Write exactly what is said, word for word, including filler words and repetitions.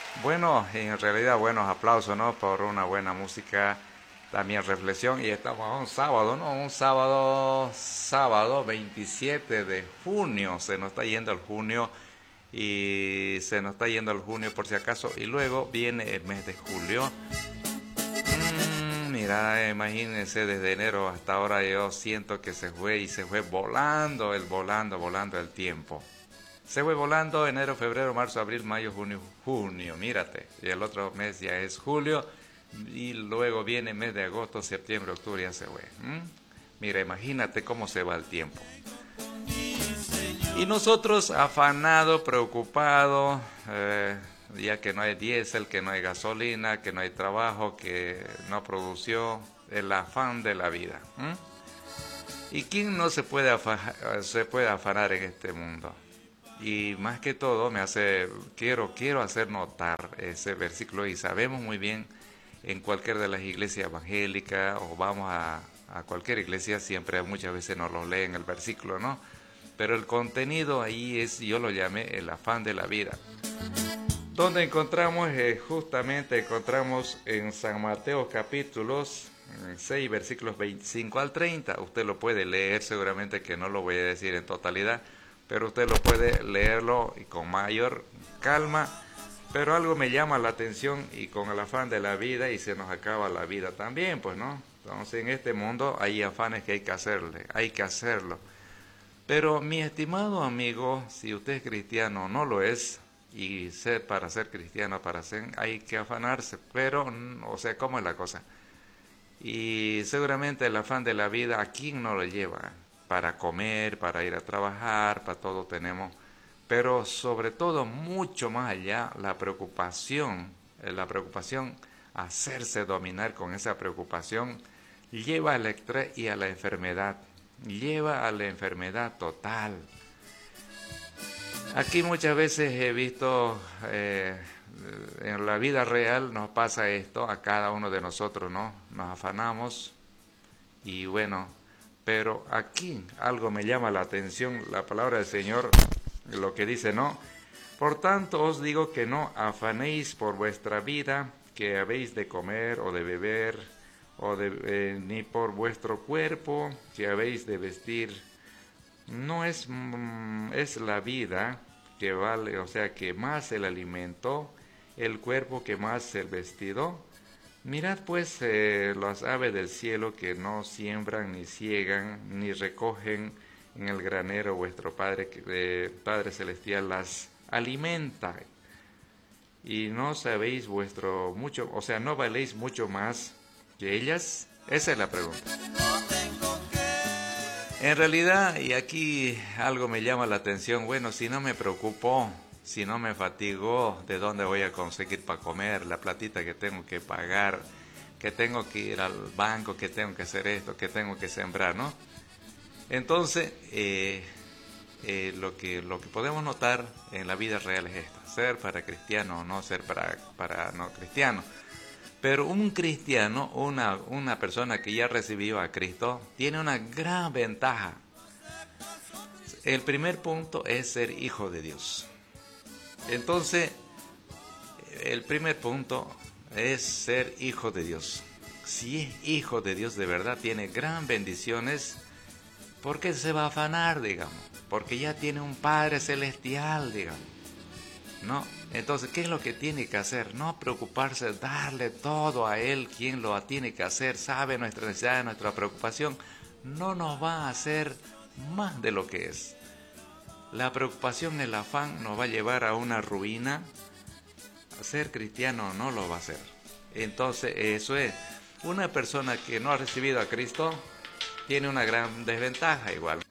Bueno, en realidad buenos aplausos, ¿no? Por una buena música, también reflexión. Y estamos a un sábado, ¿no? Un sábado, sábado veintisiete de junio. Se nos está yendo el junio y se nos está yendo el junio por si acaso. Y luego viene el mes de julio. Mm, mira, imagínense, desde enero hasta ahora yo siento que se fue y se fue volando, el volando, volando el tiempo. Se fue volando enero, febrero, marzo, abril, mayo, junio, junio, mírate. Y el otro mes ya es julio y luego viene mes de agosto, septiembre, octubre, ya se fue. ¿Mm? Mira, imagínate cómo se va el tiempo. Y nosotros afanados, preocupados, eh, ya que no hay diésel, que no hay gasolina, que no hay trabajo, que no produció, el afán de la vida. ¿Mm? ¿Y quién no se puede, afa se puede afanar en este mundo? Y más que todo me hace, quiero, quiero hacer notar ese versículo y sabemos muy bien en cualquier de las iglesias evangélicas o vamos a, a cualquier iglesia, siempre muchas veces nos lo leen el versículo, ¿no? Pero el contenido ahí es, yo lo llamé el afán de la vida. Donde encontramos, eh, justamente encontramos en San Mateo capítulos seis, versículos veinticinco al treinta. Usted lo puede leer, seguramente que no lo voy a decir en totalidad, pero usted lo puede leerlo y con mayor calma. Pero algo me llama la atención y con el afán de la vida y se nos acaba la vida también, pues, ¿no? Entonces en este mundo hay afanes que hay que hacerle, hay que hacerlo. Pero mi estimado amigo, si usted es cristiano o no lo es, y sé, para ser cristiano, para ser, hay que afanarse, pero, o sea, ¿cómo es la cosa? Y seguramente el afán de la vida, ¿a quién no lo lleva? Para comer, para ir a trabajar, para todo tenemos, pero sobre todo mucho más allá la preocupación, la preocupación, hacerse dominar con esa preocupación, lleva al estrés y a la enfermedad, lleva a la enfermedad total. Aquí muchas veces he visto, eh, en la vida real nos pasa esto a cada uno de nosotros, ¿no? Nos afanamos y bueno, pero aquí algo me llama la atención, la palabra del Señor, lo que dice, ¿no? Por tanto os digo que no afanéis por vuestra vida, que habéis de comer o de beber, o de, eh, ni por vuestro cuerpo, que habéis de vestir. No es, mm, es la vida que vale, o sea, que más el alimento, el cuerpo que más el vestido. Mirad pues eh, las aves del cielo que no siembran, ni ciegan, ni recogen en el granero, vuestro Padre, eh, Padre Celestial las alimenta. Y no sabéis vuestro mucho, o sea, no valéis mucho más que ellas. Esa es la pregunta. En realidad, y aquí algo me llama la atención, bueno, si no me preocupó, si no me fatigó, ¿de dónde voy a conseguir para comer? La platita que tengo que pagar, que tengo que ir al banco, que tengo que hacer esto, que tengo que sembrar, ¿no? Entonces, eh, eh, lo que, lo que podemos notar en la vida real es esto, ser para cristiano o no ser para, para no cristiano. Pero un cristiano, una, una persona que ya recibió a Cristo, tiene una gran ventaja. El primer punto es ser hijo de Dios. Entonces, el primer punto es ser hijo de Dios. Si es hijo de Dios de verdad, tiene gran bendiciones. ¿Por qué se va a afanar, digamos? Porque ya tiene un Padre Celestial, digamos. ¿No? Entonces, ¿qué es lo que tiene que hacer? No preocuparse, darle todo a Él, quien lo tiene que hacer, sabe nuestra necesidad, nuestra preocupación, no nos va a hacer más de lo que es. La preocupación, el afán nos va a llevar a una ruina. Ser cristiano no lo va a hacer. Entonces, eso es. Una persona que no ha recibido a Cristo tiene una gran desventaja igual.